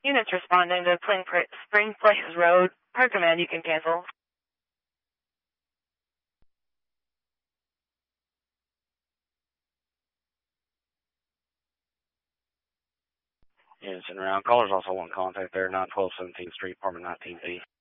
Units responding to Spring Place Road. Per command, you can cancel. Units in round. Callers also want contact there, 912 17th Street, apartment 19B.